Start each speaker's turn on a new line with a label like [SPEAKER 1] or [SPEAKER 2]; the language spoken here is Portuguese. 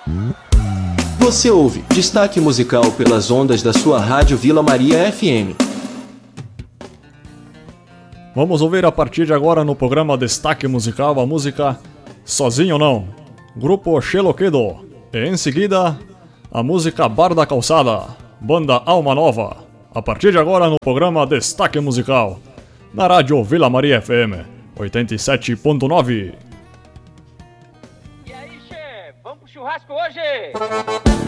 [SPEAKER 1] Você ouve Destaque Musical pelas ondas da sua rádio Vila Maria FM.
[SPEAKER 2] Vamos ouvir a partir de agora no programa Destaque Musical a música Sozinho Não, Grupo Xeloquedo. E em seguida, a música Bar da Calçada, Banda Alma Nova. A partir de agora no programa Destaque Musical, na rádio Vila Maria FM 87.9.
[SPEAKER 3] E aí, chefe, vamos pro churrasco hoje?